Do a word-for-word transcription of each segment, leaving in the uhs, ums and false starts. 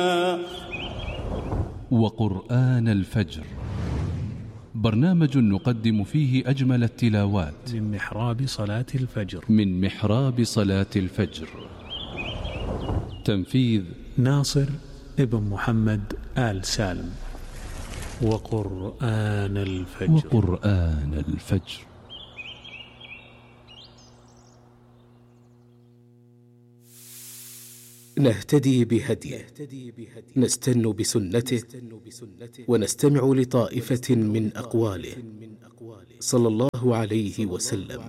وقرآن الفجر، برنامج نقدم فيه أجمل التلاوات من محراب صلاة الفجر من محراب صلاة الفجر. تنفيذ ناصر ابن محمد آل سالم. وقرآن الفجر وقرآن الفجر. نهتدي بهديه، نستن بسنته، ونستمع لطائفة من أقواله صلى الله عليه وسلم.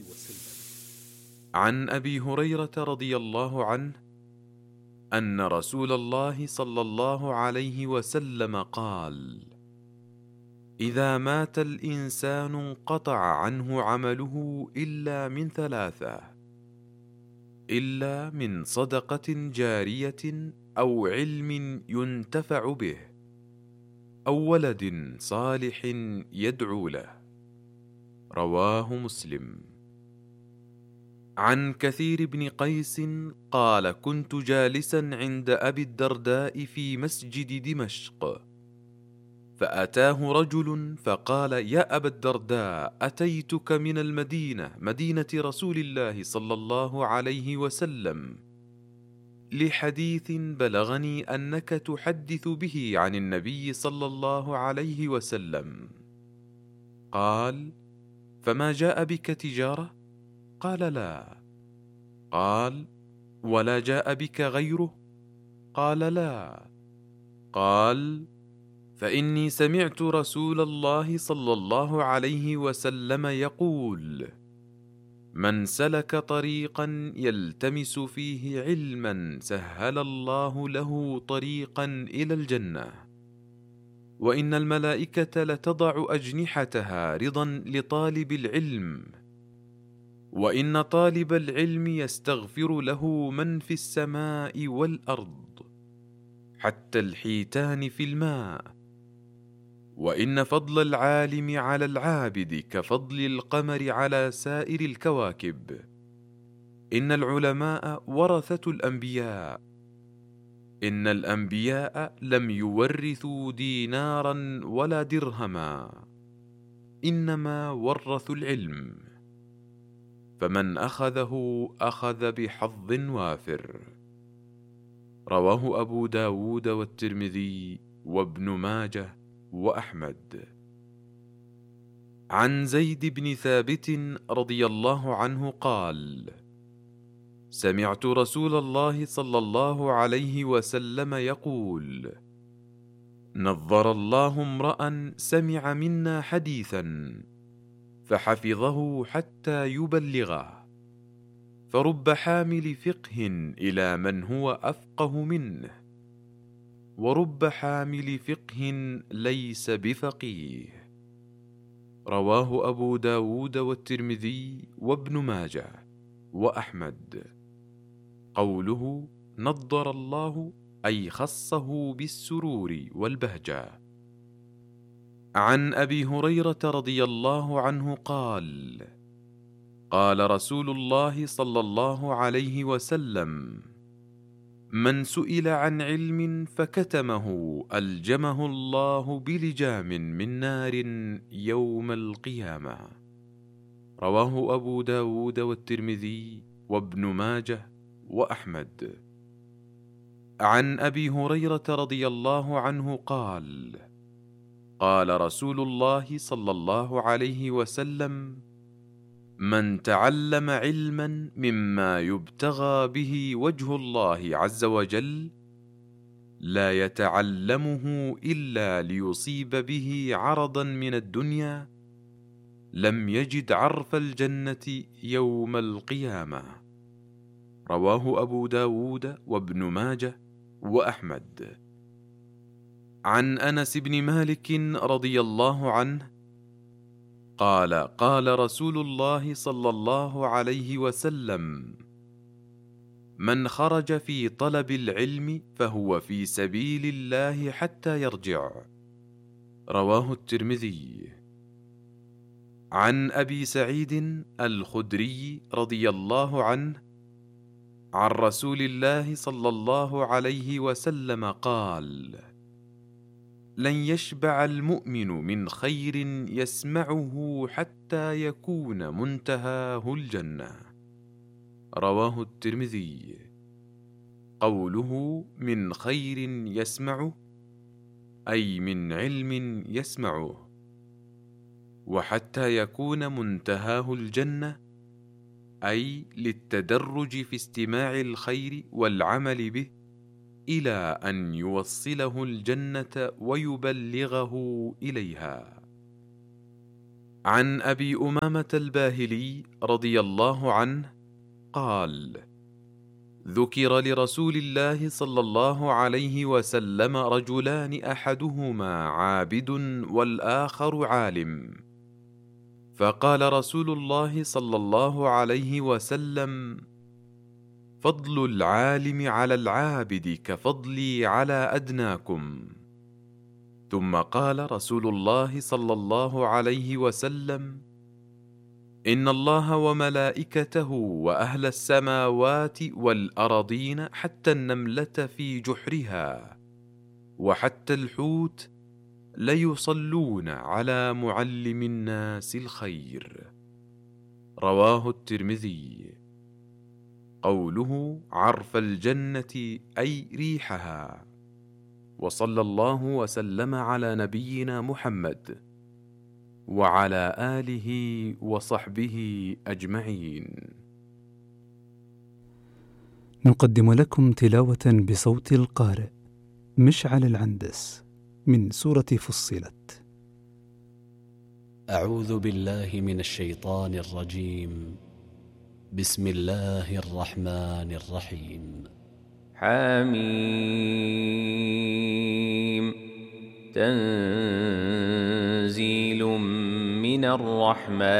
عن أبي هريرة رضي الله عنه أن رسول الله صلى الله عليه وسلم قال: إذا مات الإنسان انقطع عنه عمله إلا من ثلاثة، إلا من صدقة جارية أو علم ينتفع به أو ولد صالح يدعو له. رواه مسلم. عن كثير بن قيس قال: كنت جالسا عند أبي الدرداء في مسجد دمشق، فأتاه رجل فقال: يا أبا الدرداء، أتيتك من المدينة، مدينة رسول الله صلى الله عليه وسلم، لحديث بلغني أنك تحدث به عن النبي صلى الله عليه وسلم. قال: فما جاء بك تجارة؟ قال: لا. قال: ولا جاء بك غيره؟ قال: لا. قال: فإني سمعت رسول الله صلى الله عليه وسلم يقول: من سلك طريقا يلتمس فيه علما سهل الله له طريقا إلى الجنة، وإن الملائكة لتضع أجنحتها رضا لطالب العلم، وإن طالب العلم يستغفر له من في السماء والأرض حتى الحيتان في الماء، وإن فضل العالم على العابد كفضل القمر على سائر الكواكب، إن العلماء ورثة الأنبياء، إن الأنبياء لم يورثوا دينارا ولا درهما، إنما ورثوا العلم، فمن أخذه أخذ بحظ وافر. رواه أبو داود والترمذي وابن ماجه وأحمد. عن زيد بن ثابت رضي الله عنه قال: سمعت رسول الله صلى الله عليه وسلم يقول: نظر الله امرأ سمع منا حديثا فحفظه حتى يبلغه، فرب حامل فقه إلى من هو أفقه منه، ورب حامل فقه ليس بفقيه. رواه أبو داود والترمذي وابن ماجه وأحمد. قوله نضر الله أي خصه بالسرور والبهجة. عن أبي هريرة رضي الله عنه قال: قال رسول الله صلى الله عليه وسلم: من سئل عن علم فكتمه ألجمه الله بلجام من نار يوم القيامة. رواه أبو داود والترمذي وابن ماجه وأحمد. عن أبي هريرة رضي الله عنه قال: قال رسول الله صلى الله عليه وسلم: من تعلم علما مما يبتغى به وجه الله عز وجل لا يتعلمه إلا ليصيب به عرضا من الدنيا لم يجد عرف الجنة يوم القيامة. رواه أبو داود وابن ماجه وأحمد. عن أنس بن مالك رضي الله عنه قال: قال رسول الله صلى الله عليه وسلم: من خرج في طلب العلم فهو في سبيل الله حتى يرجع. رواه الترمذي. عن أبي سعيد الخدري رضي الله عنه عن رسول الله صلى الله عليه وسلم قال: لن يشبع المؤمن من خير يسمعه حتى يكون منتهاه الجنة. رواه الترمذي. قوله من خير يسمعه أي من علم يسمعه، وحتى يكون منتهاه الجنة أي للتدرج في استماع الخير والعمل به إلى أن يوصله الجنة ويبلغه إليها. عن أبي أمامة الباهلي رضي الله عنه قال: ذكر لرسول الله صلى الله عليه وسلم رجلان أحدهما عابد والآخر عالم، فقال رسول الله صلى الله عليه وسلم: فضل العالم على العابد كفضلي على أدناكم. ثم قال رسول الله صلى الله عليه وسلم: إن الله وملائكته وأهل السماوات والأرضين حتى النملة في جحرها وحتى الحوت ليصلون على معلم الناس الخير. رواه الترمذي. قوله عرف الجنة أي ريحها. وصلى الله وسلم على نبينا محمد وعلى آله وصحبه أجمعين. نقدم لكم تلاوة بصوت القارئ مشعل العندس من سورة فصلت. أعوذ بالله من الشيطان الرجيم. بسم الله الرحمن الرحيم. حميم. تنزيل من الرحمن